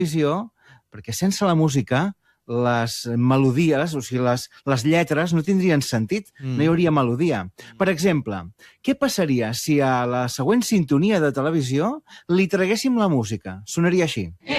televisió, perquè sense la música les melodies, o sigui, les lletres no tindrien sentit, no hi hauria melodia. Per exemple, què passaria si a la següent sintonia de televisió li traguéssim la música? Sonaria així.